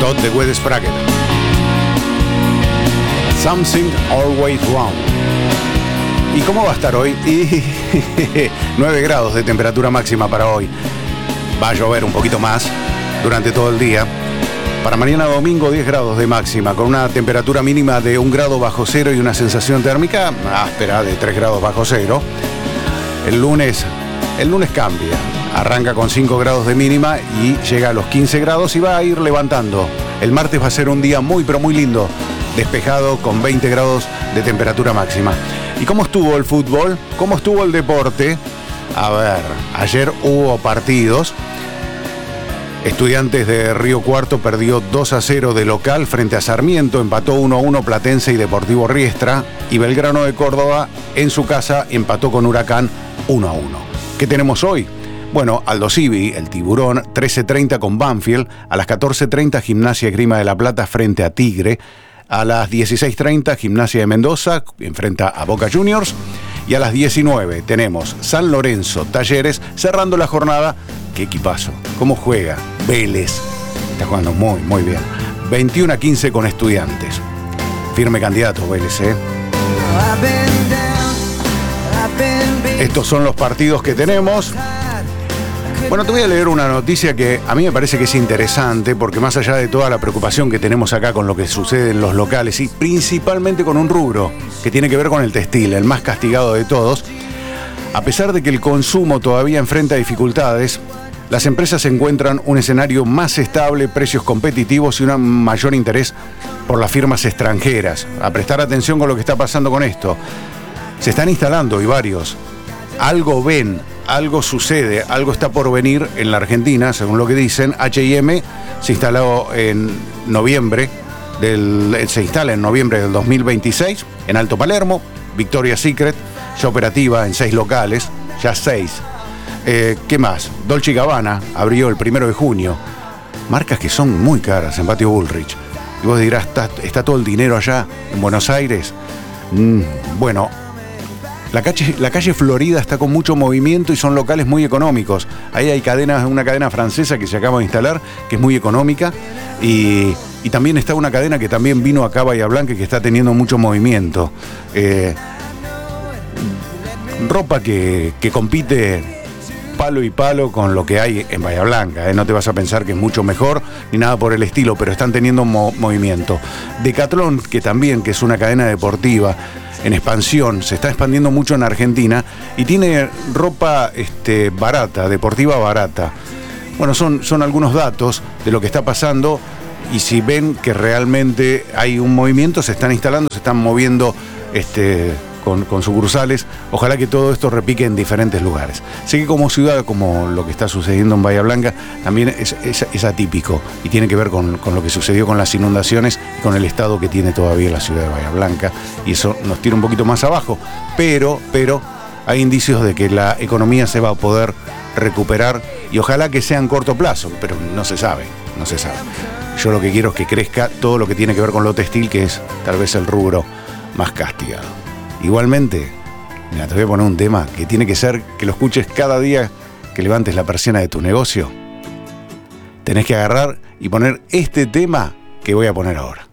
Todd de Wet Sprague. Something Always Wrong. ¿Y cómo va a estar hoy? 9 grados de temperatura máxima para hoy. Va a llover un poquito más durante todo el día. Para mañana domingo 10 grados de máxima, con una temperatura mínima de 1 grado bajo cero y una sensación térmica áspera de 3 grados bajo cero. El lunes cambia. Arranca con 5 grados de mínima y llega a los 15 grados y va a ir levantando. El martes va a ser un día muy pero muy lindo, despejado con 20 grados de temperatura máxima. ¿Y cómo estuvo el fútbol? ¿Cómo estuvo el deporte? A ver, ayer hubo partidos. Estudiantes de Río Cuarto perdió 2-0 de local frente a Sarmiento, empató 1-1 Platense y Deportivo Riestra, y Belgrano de Córdoba en su casa empató con Huracán 1-1. ¿Qué tenemos hoy? Bueno, Aldo Civi, el Tiburón, 13:30 con Banfield, a las 14:30 Gimnasia Grima de la Plata frente a Tigre, a las 16:30 Gimnasia de Mendoza enfrenta a Boca Juniors, y a las 19 tenemos San Lorenzo Talleres cerrando la jornada. ¡Qué equipazo! ¿Cómo juega? Vélez está jugando muy, muy bien. 21-15 con Estudiantes. Firme candidato Vélez, ¿eh? Estos son los partidos que tenemos. Bueno, te voy a leer una noticia que a mí me parece que es interesante, porque más allá de toda la preocupación que tenemos acá con lo que sucede en los locales y principalmente con un rubro que tiene que ver con el textil, el más castigado de todos, a pesar de que el consumo todavía enfrenta dificultades, las empresas encuentran un escenario más estable, precios competitivos y un mayor interés por las firmas extranjeras. A prestar atención con lo que está pasando con esto. Se están instalando y varios. Algo ven, algo sucede, algo está por venir en la Argentina, según lo que dicen. H&M se instaló en noviembre, se instala en noviembre del 2026 en Alto Palermo. Victoria's Secret ya operativa en 6 locales, ya 6. ¿Qué más? Dolce & Gabbana abrió el 1 de junio. Marcas que son muy caras en Patio Bullrich. Y vos dirás, ¿está todo el dinero allá en Buenos Aires? Bueno, la calle Florida está con mucho movimiento y son locales muy económicos. Ahí hay una cadena francesa que se acaba de instalar, que es muy económica. Y también está una cadena que también vino acá a Bahía Blanca y que está teniendo mucho movimiento. Ropa que compite palo y palo con lo que hay en Bahía Blanca, no te vas a pensar que es mucho mejor ni nada por el estilo, pero están teniendo movimiento. Decathlon, que es una cadena deportiva en expansión, se está expandiendo mucho en Argentina y tiene ropa barata, deportiva barata. Bueno, son algunos datos de lo que está pasando, y si ven que realmente hay un movimiento, se están instalando, se están moviendo con sucursales. Ojalá que todo esto repique en diferentes lugares. Sé que como ciudad, como lo que está sucediendo en Bahía Blanca, también es atípico y tiene que ver con lo que sucedió con las inundaciones y con el estado que tiene todavía la ciudad de Bahía Blanca, y eso nos tira un poquito más abajo, pero hay indicios de que la economía se va a poder recuperar, y ojalá que sea en corto plazo, pero no se sabe. Yo lo que quiero es que crezca todo lo que tiene que ver con lo textil, que es tal vez el rubro más castigado. Igualmente, mira, te voy a poner un tema que tiene que ser que lo escuches cada día que levantes la persiana de tu negocio. Tenés que agarrar y poner este tema que voy a poner ahora.